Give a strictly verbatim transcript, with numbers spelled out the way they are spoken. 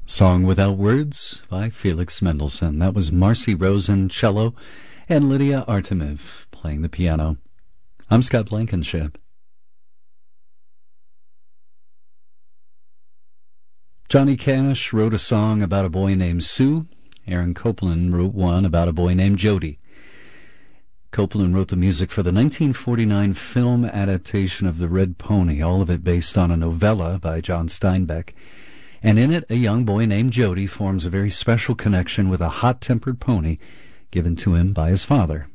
Song Without Words by Felix Mendelssohn. That was Marcy Rosen, cello, and Lydia Artemev playing the piano. I'm Scott Blankenship. Johnny Cash wrote a song about a boy named Sue. Aaron Copland wrote one about a boy named Jody. Copland wrote the music for the nineteen forty-nine film adaptation of The Red Pony, all of it based on a novella by John Steinbeck. And in it, a young boy named Jody forms a very special connection with a hot-tempered pony given to him by his father.